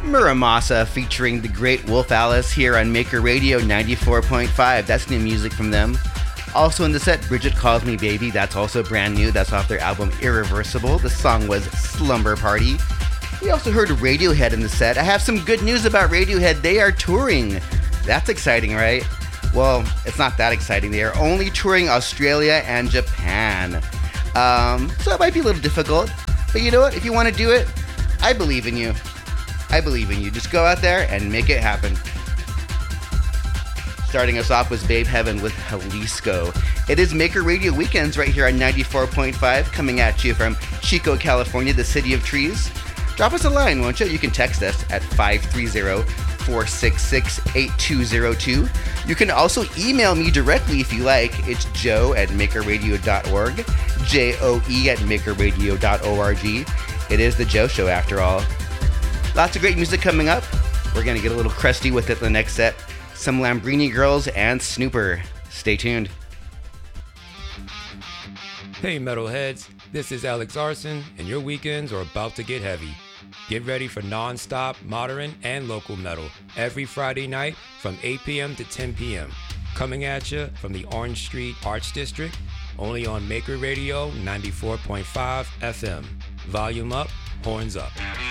Muramasa featuring the great Wolf Alice here on Maker Radio 94.5. That's new music from them. Also in the set, Bridget Calls Me Baby. That's also brand new. That's off their album Irreversible. The song was Slumber Party. We also heard Radiohead in the set. I have some good news about Radiohead. They are touring. That's exciting, right? Well, it's not that exciting. They are only touring Australia and Japan. So it might be a little difficult. But you know what? If you want to do it, I believe in you. I believe in you. Just go out there and make it happen. Starting us off was Babe Heaven with Jalisco. It is Maker Radio Weekends right here on 94.5, coming at you from Chico, California, the city of trees. Drop us a line, won't you? You can text us at 530-466-8202. You can also email me directly if you like. It's joe@makerradio.org, joe@makerradio.org. It is the Joe Show after all. Lots of great music coming up. We're going to get a little crusty with it in the next set. Some Lambrini Girls and Snooper. Stay tuned. Hey metalheads, this is Alex Arson, and your weekends are about to get heavy. Get ready for non-stop modern and local metal every Friday night from 8 p.m. to 10 p.m. Coming at you from the Orange Street Arts District, only on Maker Radio 94.5 FM. Volume up, horns up.